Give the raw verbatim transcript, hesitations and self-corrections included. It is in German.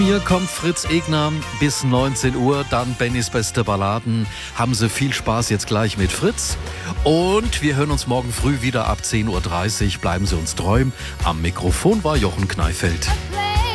Hier kommt Fritz Egner bis neunzehn Uhr, dann Bennys beste Balladen. Haben Sie viel Spaß jetzt gleich mit Fritz. Und wir hören uns morgen früh wieder ab zehn Uhr dreißig. Bleiben Sie uns treu. Am Mikrofon war Jochen Kneifeld.